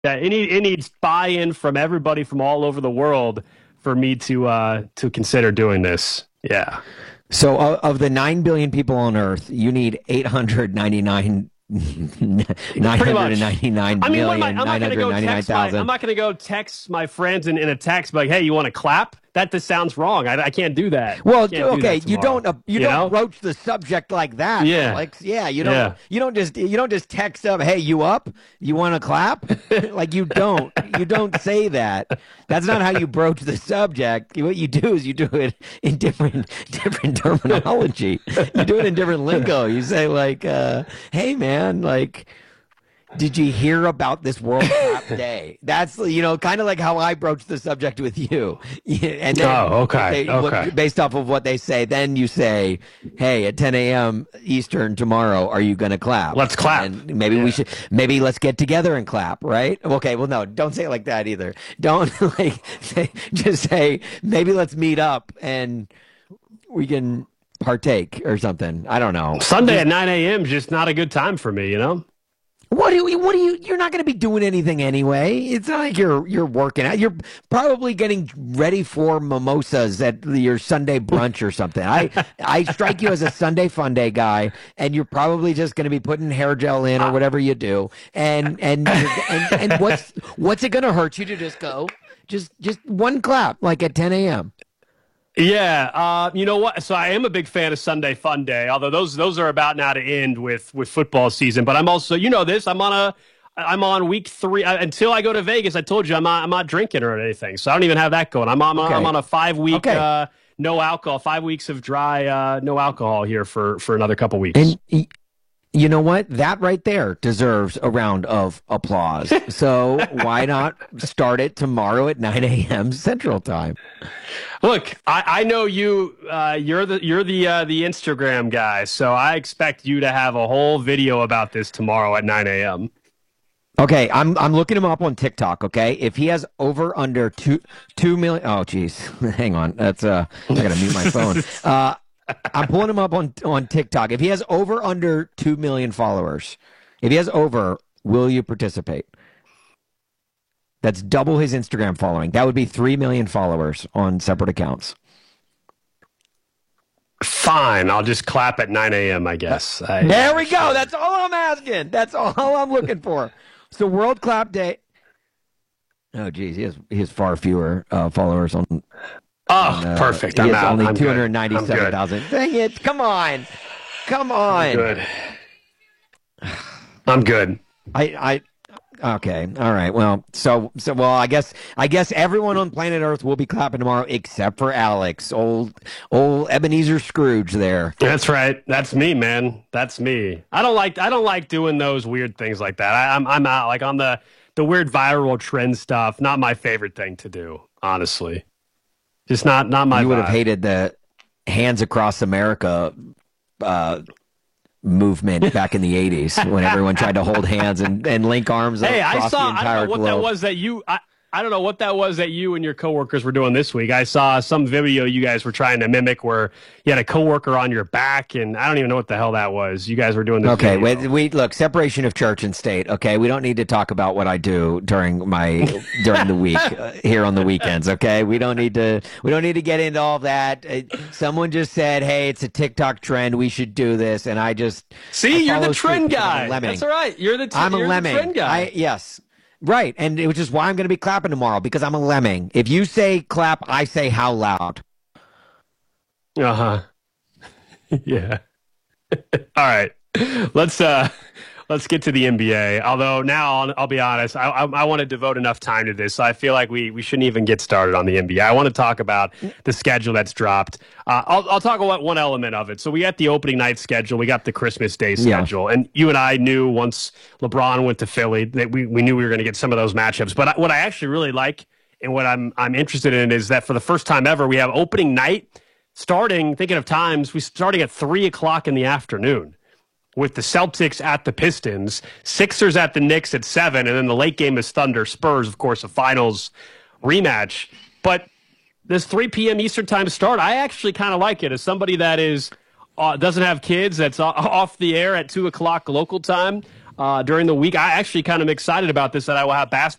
Yeah, it needs buy-in from everybody from all over the world for me to consider doing this. Yeah. So of the 9 billion people on Earth, you need 899 Pretty much. 999 I mean, what am I? million, I'm not going to go text my. I'm 999,000. not going to go text my friends in a text like, "Hey, you want to clap?" That just sounds wrong. I can't do that. Well, Can't do okay, that you tomorrow. don't broach the subject like that, Yeah. Alex. Yeah, Yeah. you don't just text up, "Hey, you up? You want to clap?" Like you don't say that. That's not how you broach the subject. What you do is you do it in different terminology. You do it in different lingo. You say like, "Hey, man, like." Did you hear about this World Cup Day? That's kind of like how I broach the subject with you. And then okay. based off of what they say, then you say, "Hey, at 10 a.m. Eastern tomorrow, are you going to clap? Let's clap. And maybe let's get together and clap, right? Okay, well, no, don't say it like that either. Don't just say maybe let's meet up and we can partake or something. I don't know. Sunday at 9 a.m. is just not a good time for me. What do you, you're not going to be doing anything anyway. It's not like you're working out. You're probably getting ready for mimosas at your Sunday brunch or something. I strike you as a Sunday fun day guy, and you're probably just going to be putting hair gel in or whatever you do. And what's it going to hurt you to just go? Just one clap, like at 10 a.m. Yeah, you know what? So I am a big fan of Sunday Fun Day, although those are about now to end with football season. But I'm also, this, I'm on week 3 until I go to Vegas. I told you I'm not drinking or anything, so I don't even have that going. I'm on a 5-week no alcohol, 5 weeks of dry no alcohol here for another couple weeks. And you know what? That right there deserves a round of applause. So why not start it tomorrow at 9 a.m. Central Time? Look, I know you. You're the Instagram guy, so I expect you to have a whole video about this tomorrow at 9 a.m. Okay, I'm looking him up on TikTok. Okay, if he has over under 2 million. Oh, geez, hang on. That's I gotta mute my phone. I'm pulling him up on TikTok. If he has over under 2 million followers, if he has over, will you participate? That's double his Instagram following. That would be 3 million followers on separate accounts. Fine, I'll just clap at 9 a.m. I guess. There we go. That's all I'm asking. That's all I'm looking for. So World Clap Day. Oh, geez, he has far fewer followers on. Perfect. He I'm has out. only I'm 297,000. Dang it! Come on. I'm good. I'm good. Okay. All right. Well, I guess everyone on planet Earth will be clapping tomorrow except for Alex, old Ebenezer Scrooge there. That's right. That's me, man. That's me. I don't like doing those weird things like that. I'm out like on the weird viral trend stuff. Not my favorite thing to do, honestly. Just not my. You would have vibe. hated the Hands Across America movement back in the 80s when everyone tried to hold hands and link arms across the entire globe. I don't know what that was that you and your coworkers were doing this week. I saw some video you guys were trying to mimic where you had a coworker on your back, and I don't even know what the hell that was. You guys were doing this. Okay, video. we look, separation of church and state. Okay, we don't need to talk about what I do during the week here on the weekends. Okay, we don't need to get into all that. Someone just said, "Hey, it's a TikTok trend. We should do this," and I you're the trend guy. That's all right. I'm a lemming. Trend guy. Yes. Right, and which is why I'm going to be clapping tomorrow, because I'm a lemming. If you say clap, I say how loud. Uh-huh. Yeah. All right. Let's get to the NBA. Although now I'll be honest, I want to devote enough time to this. So I feel like we shouldn't even get started on the NBA. I want to talk about the schedule that's dropped. I'll talk about one element of it. So we got the opening night schedule. We got the Christmas Day schedule. And you and I knew once LeBron went to Philly that we knew we were going to get some of those matchups. But what I actually really like and what I'm interested in is that for the first time ever, we have opening night starting at 3 o'clock in the afternoon. With the Celtics at the Pistons, Sixers at the Knicks at 7, and then the late game is Thunder Spurs, of course, a finals rematch. But this 3 p.m. Eastern time start, I actually kind of like it. As somebody that is doesn't have kids, that's off the air at 2 o'clock local time, during the week. I actually kind of excited about this that I will have